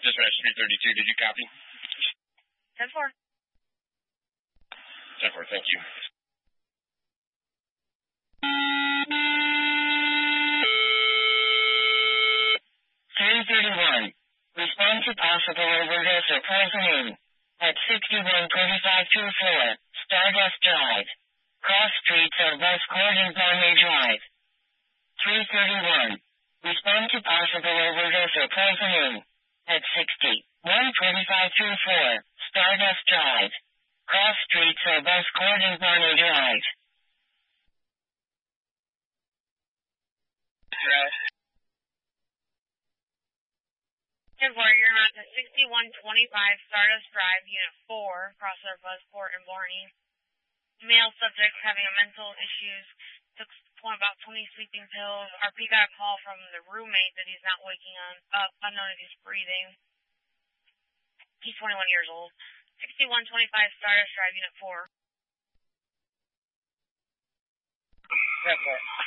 Dispatch 332, did you copy? 10-4. 10-4, thank you. Respond to possible overdose or poisoning at 612524 Stardust Drive. Cross streets of Bus Court and Barney Drive. 331. Respond to possible overdose or poisoning at 612524 Stardust Drive. Cross streets of Bus Court and Barney Drive. 10-4, you're on to 6125 Stardust Drive, Unit 4, Crossroad Buzzport and Barney. Male subject having mental issues, took about 20 sleeping pills. RP got a call from the roommate that he's not waking up, unknown if he's breathing. He's 21 years old. 6125 Stardust Drive, Unit 4. 10-4.